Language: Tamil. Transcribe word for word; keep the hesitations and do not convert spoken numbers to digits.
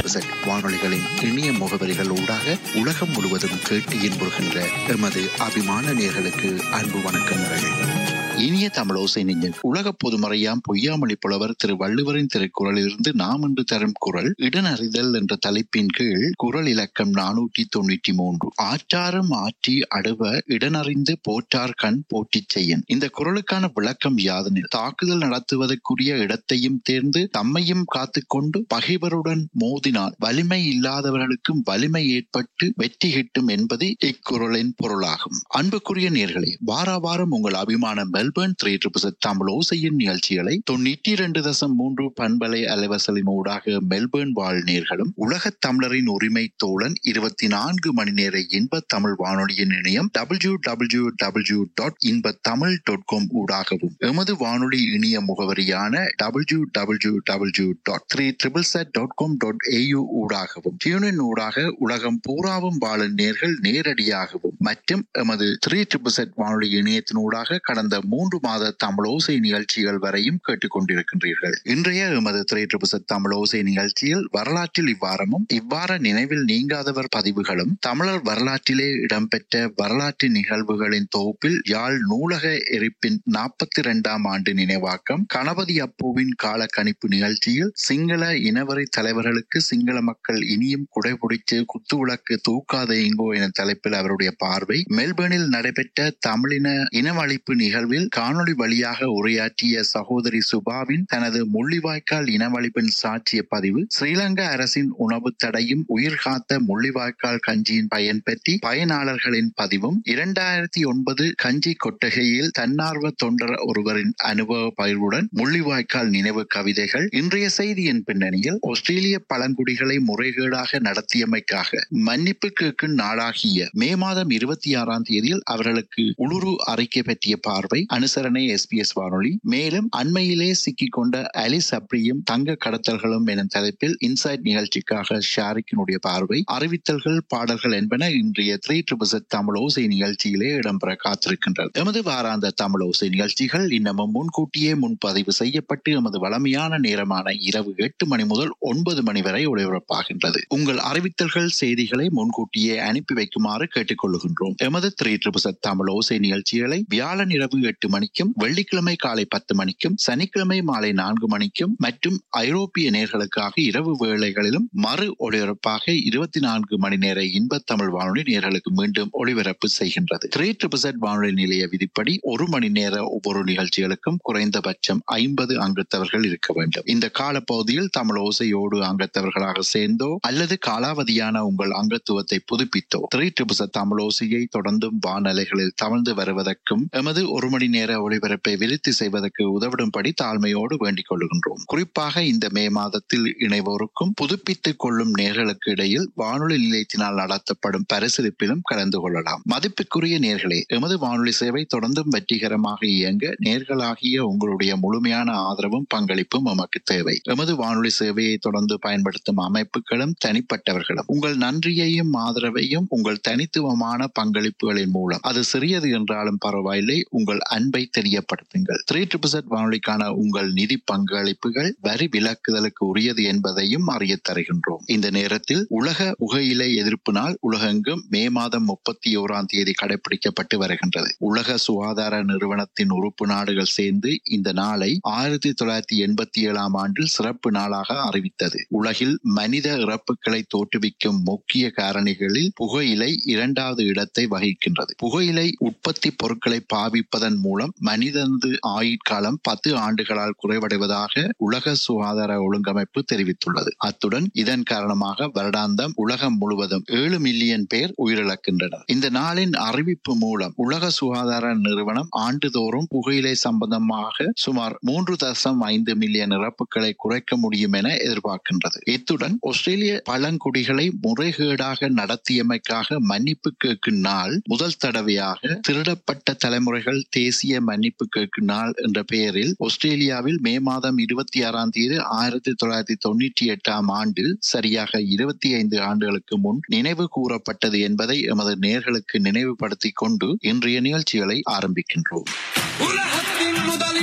வானொலிகளின் இணைய முகவரிகள் ஊடாக உலகம் முழுவதும் கேட்டு இன்புறுகின்ற எமது அபிமான நேயர்களுக்கு அன்பு வணக்கங்கள். இனிய தமிழோசை நெஞ்சம், உலக பொதுமறையாம் பொய்யாமொழி புலவர் திரு வள்ளுவரின் திருக்குறளிலிருந்து நாம் இன்று தரும் குறள் இடனறிதல் என்ற தலைப்பின் கீழ் குறள் இலக்கம் நானூற்றி தொண்ணூற்றி மூன்று. ஆற்றாரும் ஆற்றி அடுவ இடனறிந்து போற்றார் கண் போற்றி செய்யன். இந்த குறளுக்கான விளக்கம் யாதெனில், தாக்குதல் நடத்துவதற்குரிய இடத்தையும் தேர்ந்து தம்மையும் காத்துக்கொண்டு பகைவருடன் மோதினால் வலிமை இல்லாதவர்களுக்கும் வலிமை ஏற்பட்டு வெற்றி கிட்டும் என்பது இக்குறளின் பொருளாகும். அன்புக்குரிய நேயர்களே, வார வாரம் உங்கள் அபிமான மெல்பர்ன் த்ரீ ட்ரிபிள் தமிழ் ஓசையின் நிகழ்ச்சிகளை தொண்ணூற்றி இரண்டு தசம் மூன்று பண்பலை அலைவசலின் ஊடாக மெல்பர்ன் வாழ் நேர்களும் உலக தமிழரின் உரிமை தோழன் இருபத்தி நான்கு மணி நேர இன்ப தமிழ் வானொலியின் இணையம் டபிள்யூ டபிள்யூ டபிள்யூ டாட் இன்ப தமிழ் டாட் காம் ஊடாகவும் எமது வானொலி இணைய முகவரியான W W W dot three triple set dot com dot AU ஊடாகவும் டியூனின் ஊடாக உலகம் பூராவும் வாழும் நேர்கள் நேரடியாகவும் மற்றும் எமது த்ரீ ட்ரிபிள் செட் வானொலி இணையத்தின் ஊடாக கடந்த மூன்று மாத தமிழோசை நிகழ்ச்சிகள் வரையும் கேட்டுக் கொண்டிருக்கின்றீர்கள். இன்றைய எமது த்ரீ ட்ரிபிள் செட் தமிழோசை நிகழ்ச்சியில் வரலாற்றில் இவ்வாரமும் இவ்வார நினைவில் நீங்காதவர் பதிவுகளும் தமிழர் வரலாற்றிலே இடம்பெற்ற வரலாற்று நிகழ்வுகளின் தொகுப்பில் யாழ் நூலக எரிப்பின் நாற்பத்தி இரண்டாம் ஆண்டு நினைவாக்கம், கணபதி அப்புவின் கால கணிப்பு நிகழ்ச்சியில் சிங்கள இனவரை தலைவர்களுக்கு சிங்கள மக்கள் இனியும் குடைபிடித்து குத்துவிளக்கு தூக்காதேங்கோ என தலைப்பில் அவருடைய பார்வை, மெல்பர்னில் நடைபெற்ற தமிழின இனவழிப்பு நிகழ்வில் காணொளி வழியாக உரையாற்றிய சகோதரி சுபாவின் தனது முள்ளிவாய்க்கால் இனவழிப்பின் சாட்சிய பதிவு, ஸ்ரீலங்கா அரசின் உணவு தடையும் உயிர் காத்த முள்ளிவாய்க்கால் கஞ்சியின் பயன் பற்றி பயனாளர்களின் பதிவும், இரண்டாயிரத்தி ஒன்பது கஞ்சி கொட்டகையில் தன்னார்வ தொண்டர் ஒருவரின் அனுபவ பயிர்வுடன் முள்ளிவாய்க்கால் நினைவு கவிதைகள். இன்றைய செய்தியின் பின்னணியில் ஆஸ்திரேலிய பழங்குடிகளை முறைகேடாக நடத்தியமைக்காக மன்னிப்பு கேட்கும் நாளாகிய மே மாதம் இருபத்தி ஆறாம் தேதியில் அவர்களுக்கு உளுரு அறிக்கை பற்றிய பார்வை, அனுசரணை எஸ்பிஎஸ் வானொலி. மேலும் அண்மையிலே சிக்கிக் கொண்ட அலிஸ் அப்ரியும் தங்க கடத்தல்களும் எனும் தலைப்பில் இன்சைட் நிகழ்ச்சிக்காக ஷாரிக்கினுடைய பார்வை, அறிவித்தல்கள், பாடல்கள் என்பன இன்றைய த்ரீ ட்ரிபிள் செட் தமிழ் ஓசை நிகழ்ச்சியிலே இடம்பெற காத்திருக்கின்றது. எமது வாராந்த தமிழ் ஓசை நிகழ்ச்சிகள் இன்னமும் முன்கூட்டியே முன்பதிவு செய்யப்பட்டு எமது வளமையான நேரமான இரவு எட்டு மணி முதல் ஒன்பது மணி வரை ஒளிபரப்பாகின்றது. உங்கள் அறிவித்தல்கள், செய்திகளை முன்கூட்டியே அனுப்பி வைக்குமாறு கேட்டுக்கொள்கின்றோம். எமது த்ரீ ட்ரிபிள் செட் தமிழ் ஓசை நிகழ்ச்சிகளை வியாழன் இரவு எட்டு மணிக்கும், வெள்ளிக்கிழமை காலை பத்து மணிக்கும், சனிக்கிழமை மாலை நான்கு மணிக்கும் மற்றும் ஐரோப்பிய நேர்களுக்காக இரவு வேளைகளிலும் மறு ஒளிபரப்பாக இருபத்தி நான்கு மணி நேர இன்ப தமிழ் வானொலி நேர்களுக்கு மீண்டும் ஒளிபரப்பு செய்கின்றது. த்ரீ ட்ரிபிள் செட் வானொலி நிலைய விதிப்படி ஒரு மணி நேர ஒவ்வொரு நிகழ்ச்சிகளுக்கும் குறைந்தபட்சம் ஐம்பது அங்கத்தவர்கள் இருக்க வேண்டும். இந்த காலப்பகுதியில் தமிழ் ஓசையோடு அங்கத்தவர்களாக சேர்ந்தோ அல்லது காலாவதியான உங்கள் அங்கத்துவத்தை புதுப்பித்தோ த்ரீ ட்ரிபிள் செட் தமிழ் ஓசையை தொடர்ந்தும் வானலைகளில் தவழ்ந்து வருவதற்கும் எமது ஒரு மணி நேர ஒளிபரப்பை விருத்தி செய்வதற்கு உதவிடும்படி தாழ்மையோடு வேண்டிக் கொள்கின்றோம். குறிப்பாக இந்த மே மாதத்தில் இணைவோருக்கும் புதுப்பித்துக் கொள்ளும் நேர்களுக்கு இடையில் வானொலி நிலையத்தினால் நடத்தப்படும் பரிசீலிப்பிலும் கலந்து கொள்ளலாம். மதிப்புக்குரிய நேர்களே, எமது வானொலி சேவை தொடர்ந்தும் வெற்றிகரமாக இயங்க நேர்களாகிய உங்களுடைய முழுமையான ஆதரவும் பங்களிப்பும் எமக்கு தேவை. எமது வானொலி சேவையை தொடர்ந்து பயன்படுத்தும் அமைப்புகளும் தனிப்பட்டவர்களும் உங்கள் நன்றியையும் ஆதரவையும் உங்கள் தனித்துவமான பங்களிப்புகளின் மூலம், அது சிறியது என்றாலும் பரவாயில்லை, உங்கள் அன்பை தெரியப்படுத்துங்கள். த்ரீ ட்ரிபிள் செட் வானொலிக்கான உங்கள் நிதி பங்களிப்புகள் வரி விலக்குதலுக்கு உரியது என்பதையும் அறிய தருகின்றோம். இந்த நேரத்தில் உலக புகையிலை எதிர்ப்பு நாள் உலகெங்கும் மே மாதம் முப்பத்தி ஓராம் தேதி கடைபிடிக்கப்பட்டு வருகின்றது. உலக சுகாதார நிறுவனத்தின் உறுப்பு நாடுகள் சேர்ந்து இந்த நாளை ஆயிரத்தி தொள்ளாயிரத்தி எண்பத்தி ஏழாம் ஆண்டில் சிறப்பு நாளாக அறிவித்தது. உலகில் மனித இறப்புகளை தோற்றுவிக்கும் முக்கிய காரணிகளில் புகையிலை இரண்டாவது இடத்தை வகிக்கின்றது. புகையிலை உற்பத்தி பொருட்களை பாவிப்பதன் மூலம் மனிதனது ஆயுட்காலம் பத்து ஆண்டுகளால் குறைவடைவதாக உலக சுகாதார ஒழுங்கமைப்பு தெரிவித்துள்ளது. அத்துடன் இதன் காரணமாக வருடாந்தம் உலகம் முழுவதும் ஏழு மில்லியன் பேர் உயிரிழக்கின்றனர். இந்த நாளின் அறிவிப்பு மூலம் உலக சுகாதார நிறுவனம் ஆண்டுதோறும் புகையிலை சம்பந்தமாக சுமார் மூன்று தசம் ஐந்து மில்லியன் இறப்புகளை குறைக்க முடியும் என எதிர்பார்க்கின்றது. இத்துடன் ஆஸ்திரேலிய பழங்குடிகளை முறைகேடாக நடத்தியமைக்காக மன்னிப்பு கேட்கும் நாள் முதல் தடவையாக திருடப்பட்ட தலைமுறைகள் தேசிய மன்னிப்பு கேட்கும் நாள் என்ற பெயரில் ஆஸ்திரேலியாவில் மே மாதம் இருபத்தி ஆறாம் தேதி ஆயிரத்தி தொள்ளாயிரத்தி தொண்ணூற்றி எட்டாம் ஆண்டு சரியாக இருபத்தி ஐந்து ஆண்டுகளுக்கு முன் நினைவு கூறப்பட்டது என்பதை எமது நேயர்களுக்கு நினைவுபடுத்திக் கொண்டு இன்றைய நிகழ்ச்சிகளை ஆரம்பிக்கின்றோம்.